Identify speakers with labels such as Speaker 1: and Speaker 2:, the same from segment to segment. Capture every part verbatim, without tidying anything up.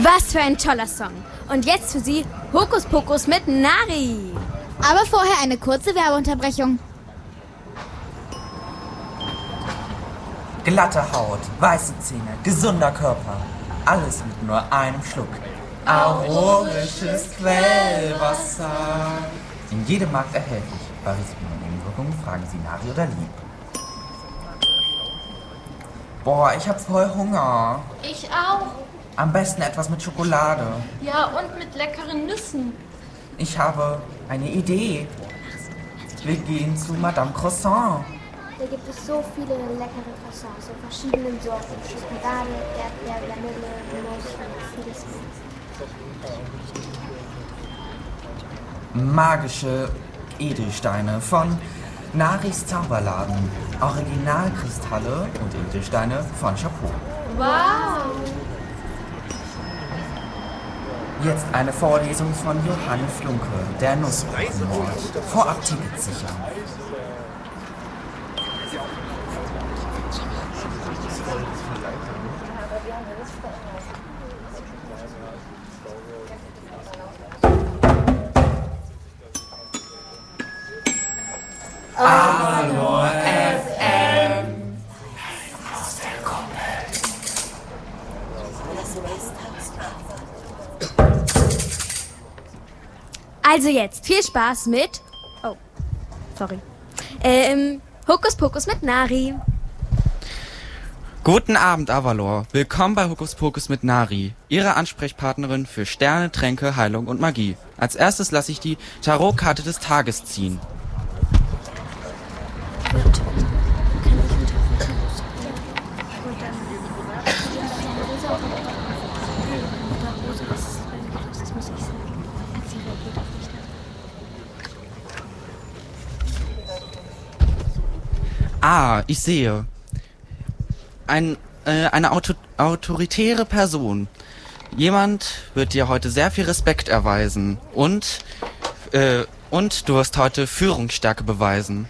Speaker 1: Was für ein toller Song. Und jetzt für Sie Hokus Pokus mit Nari.
Speaker 2: Aber vorher eine kurze Werbeunterbrechung.
Speaker 3: Glatte Haut, weiße Zähne, gesunder Körper. Alles mit nur einem Schluck. Aurorisches Quellwasser. In jedem Markt erhältlich. Bei Risiken und Nebenwirkungen fragen Sie Nari oder Lieb. Boah, ich hab voll Hunger.
Speaker 4: Ich auch.
Speaker 3: Am besten etwas mit Schokolade.
Speaker 4: Ja, und mit leckeren Nüssen.
Speaker 3: Ich habe eine Idee. Wir gehen zu Madame Croissant.
Speaker 5: Da gibt es so viele leckere Croissants in verschiedenen Sorten. Schokolade, Erdbeer, Vanille, Nuss und vieles mehr.
Speaker 3: Magische Edelsteine von Naris Zauberladen. Originalkristalle und Edelsteine von Chapeau.
Speaker 4: Wow!
Speaker 3: Jetzt eine Vorlesung von Johann Flunke, der Nussbrockenmord. Vorab Tickets sichern. Avalor F M. Aus der Kuppel.
Speaker 1: Also jetzt viel Spaß mit... Oh, sorry. Ähm, Hokus Pokus mit Nari.
Speaker 6: Guten Abend, Avalor. Willkommen bei Hokus Pokus mit Nari, Ihre Ansprechpartnerin für Sterne, Tränke, Heilung und Magie. Als erstes lasse ich die Tarotkarte des Tages ziehen. Ah, ich sehe. Ein, äh, eine Auto autoritäre Person. Jemand wird dir heute sehr viel Respekt erweisen. Und, äh, und du wirst heute Führungsstärke beweisen.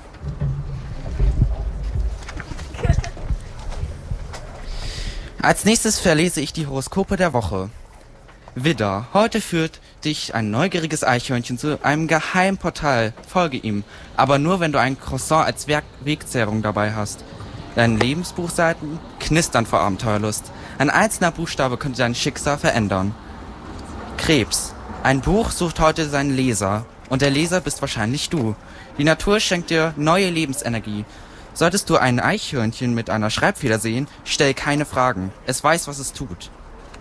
Speaker 6: Als nächstes verlese ich die Horoskope der Woche. Widder, heute führt dich ein neugieriges Eichhörnchen zu einem geheimen Portal. Folge ihm, aber nur, wenn du ein Croissant als Werk Wegzehrung dabei hast. Deine Lebensbuchseiten knistern vor Abenteuerlust. Ein einzelner Buchstabe könnte dein Schicksal verändern. Krebs, ein Buch sucht heute seinen Leser. Und der Leser bist wahrscheinlich du. Die Natur schenkt dir neue Lebensenergie. Solltest du ein Eichhörnchen mit einer Schreibfeder sehen, stell keine Fragen. Es weiß, was es tut.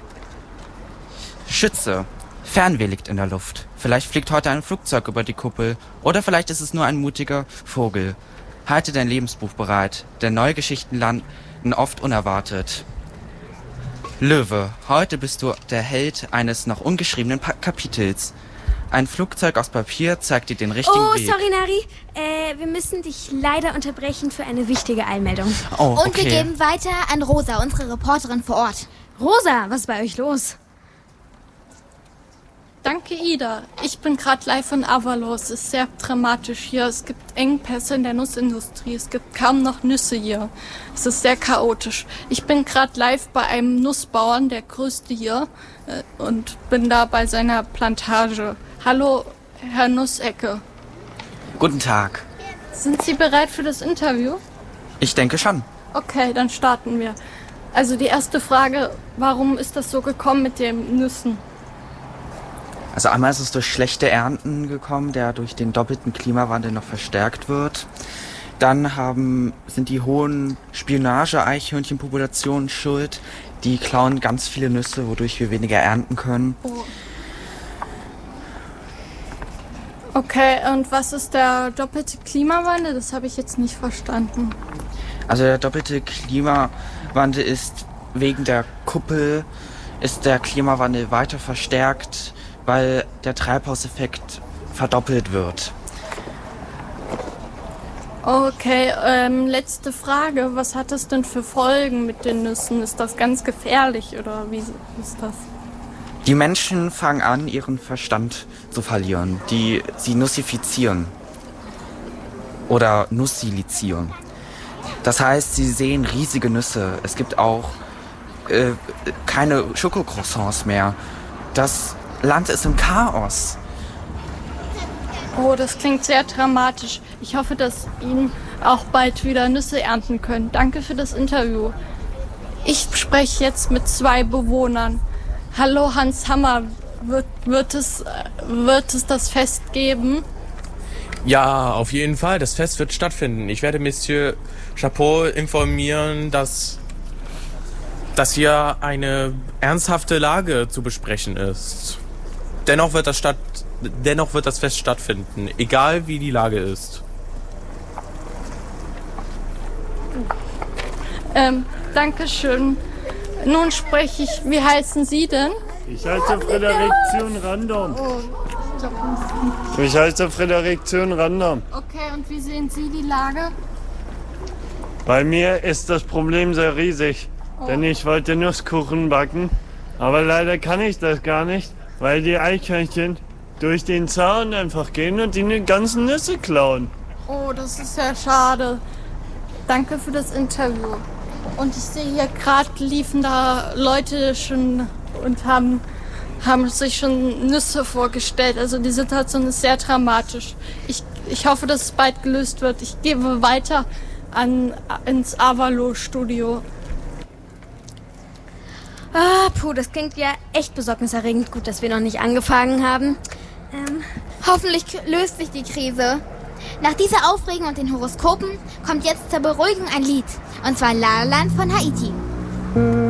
Speaker 6: Schütze. Fernweh liegt in der Luft. Vielleicht fliegt heute ein Flugzeug über die Kuppel. Oder vielleicht ist es nur ein mutiger Vogel. Halte dein Lebensbuch bereit, denn neue Geschichten landen oft unerwartet. Löwe. Heute bist du der Held eines noch ungeschriebenen pa- Kapitels. Ein Flugzeug aus Papier zeigt dir den richtigen
Speaker 1: Oh,
Speaker 6: Weg.
Speaker 1: sorry, Nari. Äh, wir müssen dich leider unterbrechen für eine wichtige Eilmeldung.
Speaker 6: Oh, okay.
Speaker 2: Und wir geben weiter an Rosa, unsere Reporterin vor Ort.
Speaker 1: Rosa, was ist bei euch los?
Speaker 4: Danke, Ida. Ich bin gerade live in Avalor. Es ist sehr dramatisch hier. Es gibt Engpässe in der Nussindustrie. Es gibt kaum noch Nüsse hier. Es ist sehr chaotisch. Ich bin gerade live bei einem Nussbauern, der größte hier, äh, und bin da bei seiner Plantage. Hallo, Herr Nussecke.
Speaker 6: Guten Tag.
Speaker 4: Sind Sie bereit für das Interview?
Speaker 6: Ich denke schon.
Speaker 4: Okay, dann starten wir. Also die erste Frage, warum ist das so gekommen mit den Nüssen?
Speaker 6: Also einmal ist es durch schlechte Ernten gekommen, der durch den doppelten Klimawandel noch verstärkt wird. Dann haben, sind die hohen Spionage-Eichhörnchenpopulationen schuld. Die klauen ganz viele Nüsse, wodurch wir weniger ernten können.
Speaker 4: Oh. Okay, und was ist der doppelte Klimawandel? Das habe ich jetzt nicht verstanden.
Speaker 6: Also der doppelte Klimawandel ist wegen der Kuppel, ist der Klimawandel weiter verstärkt, weil der Treibhauseffekt verdoppelt wird.
Speaker 4: Okay, ähm, letzte Frage. Was hat das denn für Folgen mit den Nüssen? Ist das ganz gefährlich oder wie ist das?
Speaker 6: Die Menschen fangen an, ihren Verstand zu verlieren. Die, sie nussifizieren oder nussilizieren. Das heißt, sie sehen riesige Nüsse. Es gibt auch äh, keine Schokocroissants mehr. Das Land ist im Chaos.
Speaker 4: Oh, das klingt sehr dramatisch. Ich hoffe, dass Ihnen auch bald wieder Nüsse ernten können. Danke für das Interview. Ich spreche jetzt mit zwei Bewohnern. Hallo Hans Hammer, wird, wird, es, wird es das Fest geben?
Speaker 7: Ja, auf jeden Fall. Das Fest wird stattfinden. Ich werde Monsieur Chapeau informieren, dass, dass hier eine ernsthafte Lage zu besprechen ist. Dennoch wird das, statt, dennoch wird das Fest stattfinden, egal wie die Lage ist.
Speaker 4: Ähm, Dankeschön. Nun spreche ich, wie heißen Sie denn?
Speaker 8: Ich heiße Frederik Zun Random.
Speaker 4: Oh, ich glaub,
Speaker 8: Ich heiße Frederik Zun Random.
Speaker 4: okay, und wie sehen Sie die Lage?
Speaker 8: Bei mir ist das Problem sehr riesig,
Speaker 4: Oh.
Speaker 8: denn ich wollte Nusskuchen backen, aber leider kann ich das gar nicht, weil die Eichhörnchen durch den Zaun einfach gehen und die ganzen Nüsse klauen.
Speaker 4: Oh, das ist ja schade. Danke für das Interview. Und ich sehe hier gerade liefen da Leute schon und haben, haben sich schon Nüsse vorgestellt. Also die Situation ist sehr dramatisch. Ich, ich hoffe, dass es bald gelöst wird. Ich gebe weiter an, ins Avalo-Studio.
Speaker 1: Ah, puh, das klingt ja echt besorgniserregend. Gut, dass wir noch nicht angefangen haben.
Speaker 2: Ähm, hoffentlich k- löst sich die Krise. Nach dieser Aufregung und den Horoskopen kommt jetzt zur Beruhigung ein Lied. Und zwar La La Land von Haiti.